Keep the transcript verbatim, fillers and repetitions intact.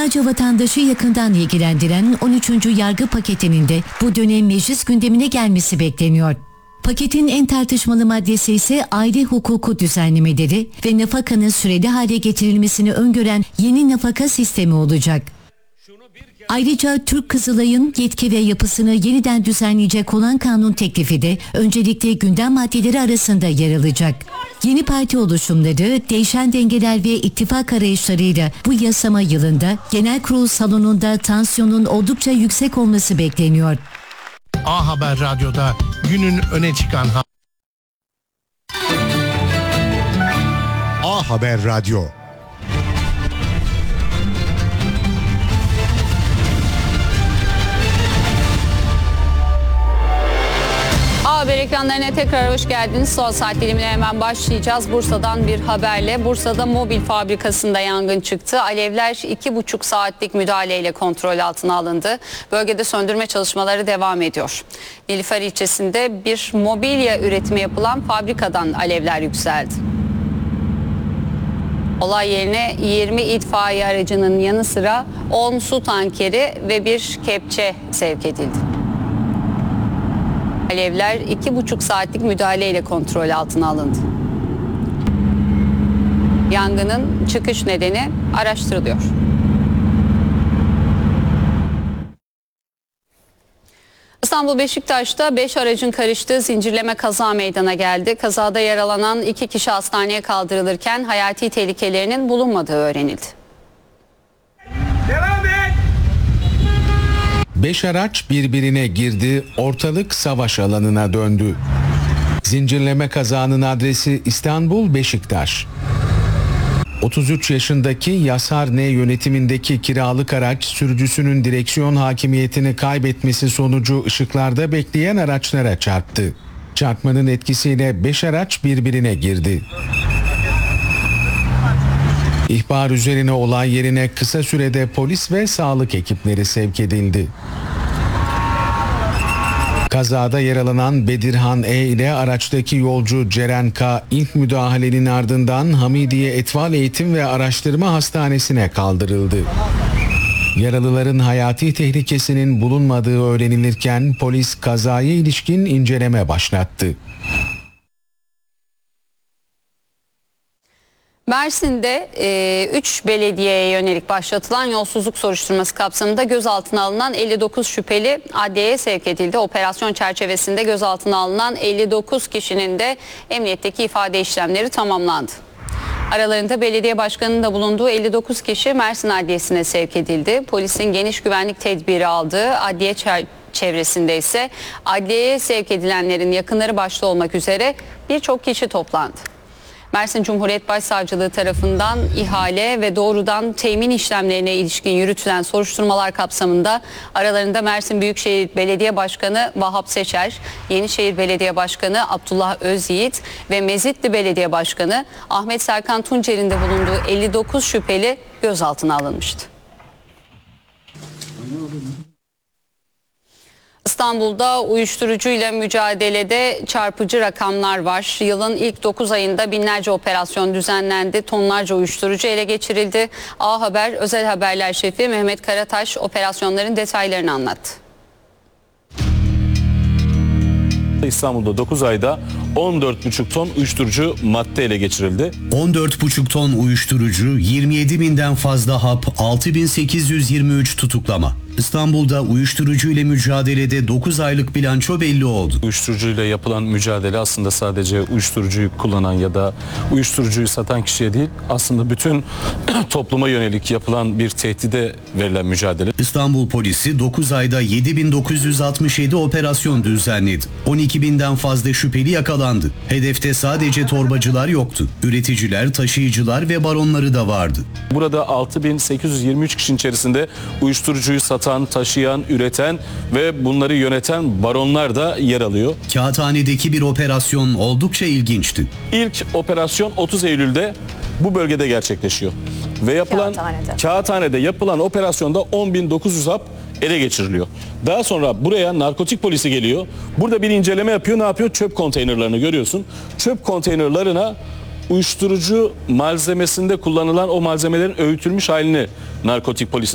Onlarca vatandaşı yakından ilgilendiren on üçüncü yargı paketinin de bu dönem meclis gündemine gelmesi bekleniyor. Paketin en tartışmalı maddesi ise aile hukuku düzenlemeleri ve nafakanın süreli hale getirilmesini öngören yeni nafaka sistemi olacak. Ayrıca Türk Kızılay'ın yetki ve yapısını yeniden düzenleyecek olan kanun teklifi de öncelikle gündem maddeleri arasında yer alacak. Yeni parti oluşumları, değişen dengeler ve ittifak arayışlarıyla bu yasama yılında Genel Kurul salonunda tansiyonun oldukça yüksek olması bekleniyor. A Haber Radyo'da günün öne çıkan ha- A Haber Radyo. Haber ekranlarına tekrar hoş geldiniz. Son saat dilimine hemen başlayacağız. Bursa'dan bir haberle. Bursa'da mobil fabrikasında yangın çıktı. Alevler iki buçuk saatlik müdahaleyle kontrol altına alındı. Bölgede söndürme çalışmaları devam ediyor. Nilüfer ilçesinde bir mobilya üretimi yapılan fabrikadan alevler yükseldi. Olay yerine yirmi itfaiye aracının yanı sıra on su tankeri ve bir kepçe sevk edildi. Alevler iki buçuk saatlik müdahaleyle kontrol altına alındı. Yangının çıkış nedeni araştırılıyor. İstanbul Beşiktaş'ta beş aracın karıştığı zincirleme kaza meydana geldi. Kazada yaralanan iki kişi hastaneye kaldırılırken hayati tehlikelerinin bulunmadığı öğrenildi. Devam et! Beş araç birbirine girdi, ortalık savaş alanına döndü. Zincirleme kazanın adresi İstanbul Beşiktaş. otuz üç yaşındaki Yasar N yönetimindeki kiralık araç sürücüsünün direksiyon hakimiyetini kaybetmesi sonucu ışıklarda bekleyen araçlara çarptı. Çarpmanın etkisiyle beş araç birbirine girdi. İhbar üzerine olay yerine kısa sürede polis ve sağlık ekipleri sevk edildi. Kazada yaralanan Bedirhan E ile araçtaki yolcu Ceren K ilk müdahalenin ardından Hamidiye Etval Eğitim ve Araştırma Hastanesi'ne kaldırıldı. Yaralıların hayati tehlikesinin bulunmadığı öğrenilirken polis kazaya ilişkin inceleme başlattı. Mersin'de üç e, belediyeye yönelik başlatılan yolsuzluk soruşturması kapsamında gözaltına alınan elli dokuz şüpheli adliyeye sevk edildi. Operasyon çerçevesinde gözaltına alınan elli dokuz kişinin de emniyetteki ifade işlemleri tamamlandı. Aralarında belediye başkanının da bulunduğu elli dokuz kişi Mersin Adliyesi'ne sevk edildi. Polisin geniş güvenlik tedbiri aldığı adliye çer- çevresinde ise adliyeye sevk edilenlerin yakınları başta olmak üzere birçok kişi toplandı. Mersin Cumhuriyet Başsavcılığı tarafından ihale ve doğrudan temin işlemlerine ilişkin yürütülen soruşturmalar kapsamında aralarında Mersin Büyükşehir Belediye Başkanı Vahap Seçer, Yenişehir Belediye Başkanı Abdullah Özyiğit ve Mezitli Belediye Başkanı Ahmet Serkan Tuncer'in de bulunduğu elli dokuz şüpheli gözaltına alınmıştı. İstanbul'da uyuşturucuyla mücadelede çarpıcı rakamlar var. Yılın ilk dokuz ayında binlerce operasyon düzenlendi. Tonlarca uyuşturucu ele geçirildi. A Haber Özel Haberler Şefi Mehmet Karataş operasyonların detaylarını anlattı. İstanbul'da dokuz ayda on dört buçuk ton uyuşturucu madde ele geçirildi. on dört buçuk ton uyuşturucu, yirmi yedi binden fazla hap, altı bin sekiz yüz yirmi üç tutuklama. İstanbul'da uyuşturucu ile mücadelede dokuz aylık bilanço belli oldu. Uyuşturucuyla yapılan mücadele aslında sadece uyuşturucuyu kullanan ya da uyuşturucuyu satan kişiye değil, aslında bütün topluma yönelik yapılan bir tehdide verilen mücadele. İstanbul polisi dokuz ayda yedi bin dokuz yüz altmış yedi operasyon düzenledi. on iki binden fazla şüpheli yakalandı. Hedefte sadece torbacılar yoktu. Üreticiler, taşıyıcılar ve baronları da vardı. Burada altı bin sekiz yüz yirmi üç kişinin içerisinde uyuşturucuyu satan, taşıyan, üreten ve bunları yöneten baronlar da yer alıyor. Kağıthane'deki bir operasyon oldukça ilginçti. İlk operasyon otuz Eylül'de bu bölgede gerçekleşiyor. Ve yapılan Kağıthane'de, Kağıthane'de yapılan operasyonda on bin dokuz yüz hap ele geçiriliyor. Daha sonra buraya narkotik polisi geliyor. Burada bir inceleme yapıyor. Ne yapıyor? Çöp konteynerlarını görüyorsun. Çöp konteynerlarına uyuşturucu malzemesinde kullanılan o malzemelerin öğütülmüş halini narkotik polisi